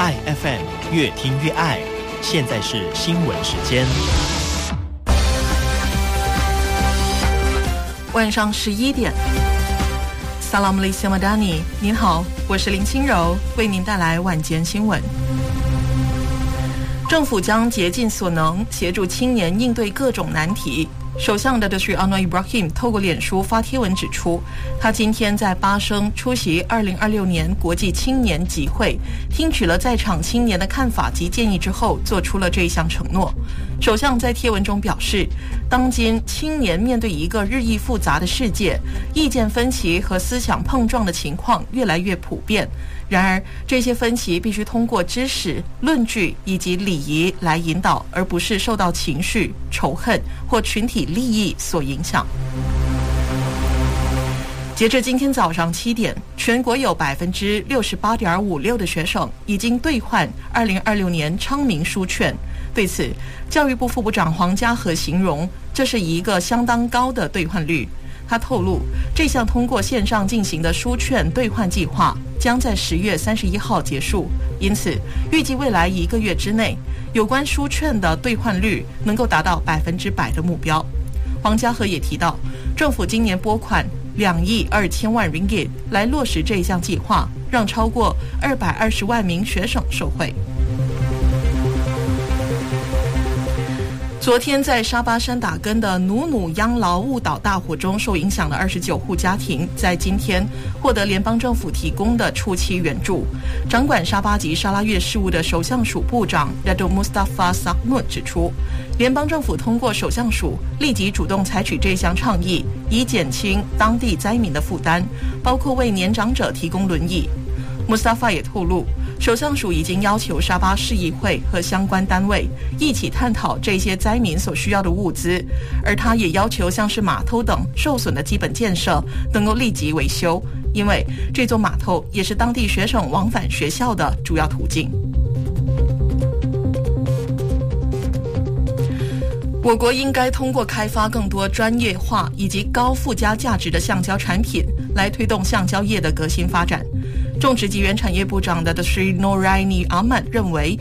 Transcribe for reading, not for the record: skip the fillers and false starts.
爱 FM， 越听越爱。现在是新闻时间。 晚上11点。Salam alaikum madani， 您好，我是林清柔，为您带来晚间新闻。政府将竭尽所能协助青年应对各种难题。首相的Dr. Anwar Ibrahim 透过脸书发贴文指出，他今天在巴生出席2026年国际青年集会，听取了在场青年的看法及建议之后，做出了这一项承诺。首相在贴文中表示，当今青年面对一个日益复杂的世界，意见分歧和思想碰撞的情况越来越普遍。然而，这些分歧必须通过知识、论据以及礼仪来引导，而不是受到情绪、仇恨或群体利益所影响。截至今天早上7点，全国有 68.56% 的学生已经兑换2026年昌明书券。对此，教育部副部长黄家和形容这是一个相当高的兑换率。他透露，这项通过线上进行的书券兑换计划将在10月31号结束，因此预计未来1个月之内，有关书券的兑换率能够达到100%的目标。黄家和也提到，政府今年拨款2亿2千万 ringgit 来落实这一项计划，让超过220万名学生受惠。昨天在沙巴山打根的努努央劳务岛大火中受影响的29户家庭，在今天获得联邦政府提供的初期援助。掌管沙巴及沙拉越事务的首相署部长 Dato Mustafa Sakmut 指出，联邦政府通过首相署立即主动采取这项倡议，以减轻当地灾民的负担，包括为年长者提供轮椅。Mustafa 也透露，首相署已经要求沙巴市议会和相关单位一起探讨这些灾民所需要的物资，而他也要求像是码头等受损的基本建设能够立即维修，因为这座码头也是当地学生往返学校的主要途径。我国应该通过开发更多专业化以及高附加价值的橡胶产品，来推动橡胶业的革新发展。种植及原产业部长的 Sri Noraini Ahmad 认为，